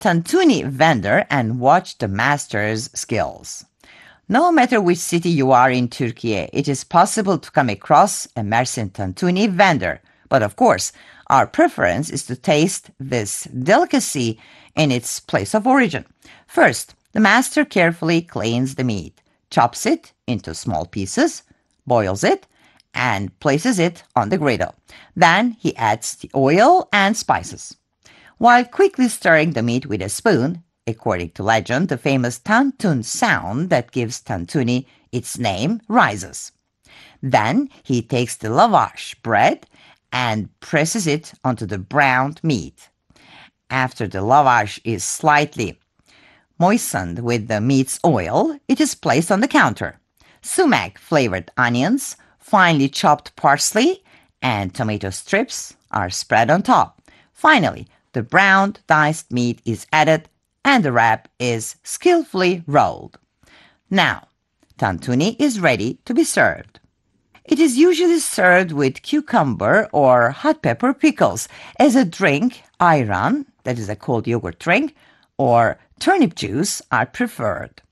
tantuni vendor and watch the master's skills. No matter which city you are in Turkey, it is possible to come across a Mersin tantuni vendor. But of course, our preference is to taste this delicacy in its place of origin. First, the master carefully cleans the meat, chops it into small pieces, boils it, and places it on the griddle. Then he adds the oil and spices. While quickly stirring the meat with a spoon, according to legend, the famous tantun sound that gives tantuni its name rises. Then he takes the lavash bread and presses it onto the browned meat. After the lavash is slightly moistened with the meat's oil, it is placed on the counter. Sumac-flavored onions, finely chopped parsley, and tomato strips are spread on top. Finally, the browned diced meat is added and the wrap is skillfully rolled. Now, tantuni is ready to be served. It is usually served with cucumber or hot pepper pickles. As a drink, ayran, that is a cold yogurt drink, or turnip juice are preferred.